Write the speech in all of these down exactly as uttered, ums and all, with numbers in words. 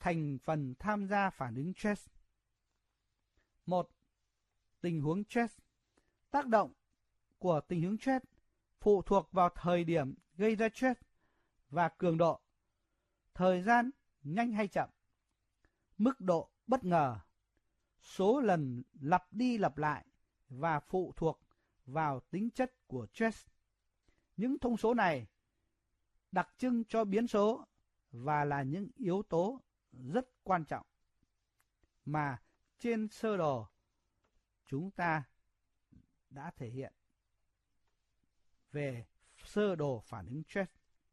thành phần tham gia phản ứng stress. Một. Tình huống stress. Tác động của tình huống stress phụ thuộc vào thời điểm gây ra stress và cường độ, thời gian nhanh hay chậm, mức độ bất ngờ, số lần lặp đi lặp lại và phụ thuộc vào tính chất của stress. Những thông số này đặc trưng cho biến số và là những yếu tố rất quan trọng mà trên sơ đồ chúng ta đã thể hiện về sơ đồ phản ứng stress.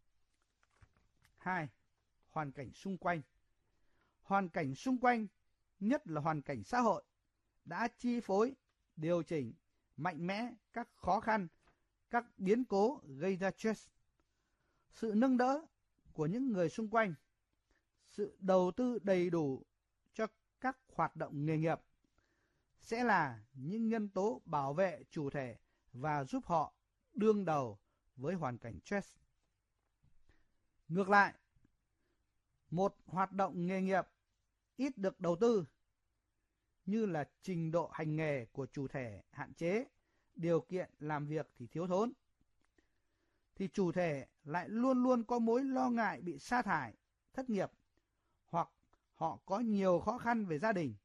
Hai. Hoàn cảnh xung quanh. Hoàn cảnh xung quanh, nhất là hoàn cảnh xã hội, đã chi phối, điều chỉnh mạnh mẽ các khó khăn, các biến cố gây ra stress. Sự nâng đỡ của những người xung quanh, sự đầu tư đầy đủ cho các hoạt động nghề nghiệp sẽ là những nhân tố bảo vệ chủ thể và giúp họ đương đầu với hoàn cảnh stress. Ngược lại, một hoạt động nghề nghiệp ít được đầu tư, như là trình độ hành nghề của chủ thể hạn chế, điều kiện làm việc thì thiếu thốn, thì chủ thể lại luôn luôn có mối lo ngại bị sa thải, thất nghiệp, hoặc họ có nhiều khó khăn về gia đình,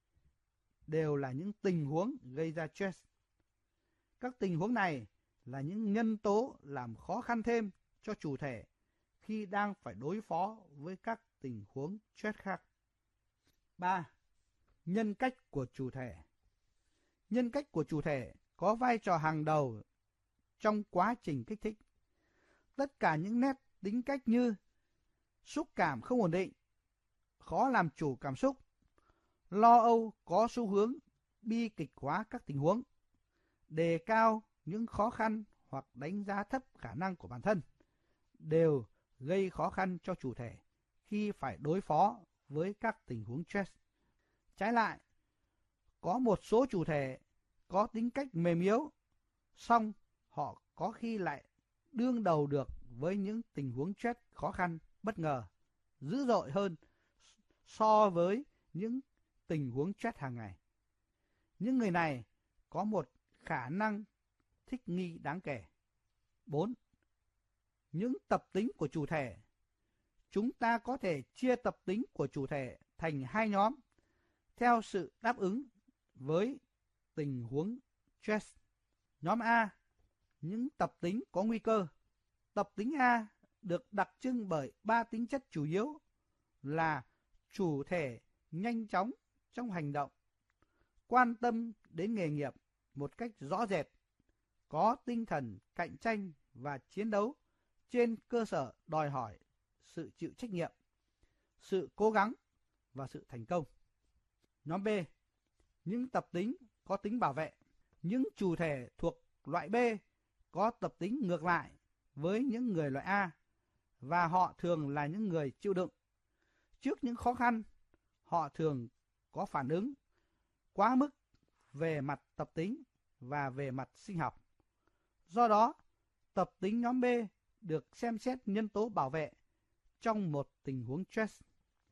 đều là những tình huống gây ra stress. Các tình huống này là những nhân tố làm khó khăn thêm cho chủ thể khi đang phải đối phó với các tình huống stress khác. Ba. Nhân cách của chủ thể. Nhân cách của chủ thể có vai trò hàng đầu trong quá trình kích thích. Tất cả những nét tính cách như xúc cảm không ổn định, khó làm chủ cảm xúc, lo âu có xu hướng bi kịch hóa các tình huống, đề cao những khó khăn hoặc đánh giá thấp khả năng của bản thân, đều gây khó khăn cho chủ thể khi phải đối phó với các tình huống stress. Trái lại, có một số chủ thể có tính cách mềm yếu, song họ có khi lại đương đầu được với những tình huống stress khó khăn, bất ngờ, dữ dội hơn so với những tình huống stress hàng ngày. Những người này có một khả năng thích nghi đáng kể. Bốn. Những tập tính của chủ thể. Chúng ta có thể chia tập tính của chủ thể thành hai nhóm theo sự đáp ứng với tình huống stress. Nhóm A, những tập tính có nguy cơ. Tập tính A được đặc trưng bởi ba tính chất chủ yếu là chủ thể nhanh chóng trong hành động, quan tâm đến nghề nghiệp một cách rõ rệt, có tinh thần cạnh tranh và chiến đấu trên cơ sở đòi hỏi sự chịu trách nhiệm, sự cố gắng và sự thành công. Nhóm B, những tập tính có tính bảo vệ. Những chủ thể thuộc loại B có tập tính ngược lại với những người loại A, và họ thường là những người chịu đựng. Trước những khó khăn, họ thường có phản ứng quá mức về mặt tập tính và về mặt sinh học. Do đó, tập tính nhóm B được xem xét nhân tố bảo vệ trong một tình huống stress.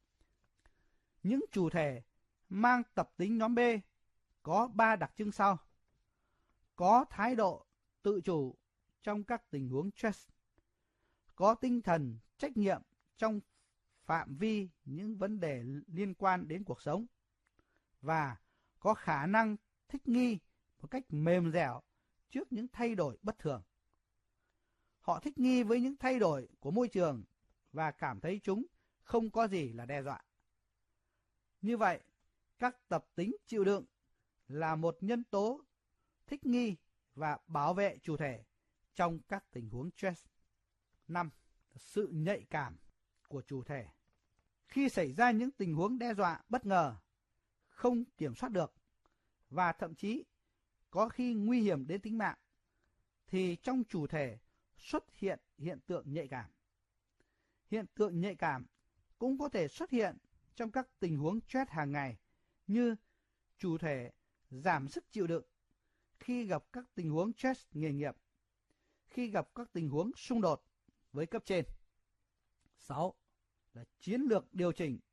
Những chủ thể mang tập tính nhóm B có ba đặc trưng sau. Có thái độ tự chủ trong các tình huống stress, có tinh thần trách nhiệm trong phạm vi những vấn đề liên quan đến cuộc sống, và có khả năng thích nghi một cách mềm dẻo trước những thay đổi bất thường. Họ thích nghi với những thay đổi của môi trường và cảm thấy chúng không có gì là đe dọa. Như vậy, các tập tính chịu đựng là một nhân tố thích nghi và bảo vệ chủ thể trong các tình huống stress. Năm. Sự nhạy cảm của chủ thể. Khi xảy ra những tình huống đe dọa bất ngờ, không kiểm soát được và thậm chí có khi nguy hiểm đến tính mạng, thì trong chủ thể xuất hiện hiện tượng nhạy cảm. Hiện tượng nhạy cảm cũng có thể xuất hiện trong các tình huống stress hàng ngày, như chủ thể giảm sức chịu đựng khi gặp các tình huống stress nghề nghiệp, khi gặp các tình huống xung đột với cấp trên. Sáu. Là chiến lược điều chỉnh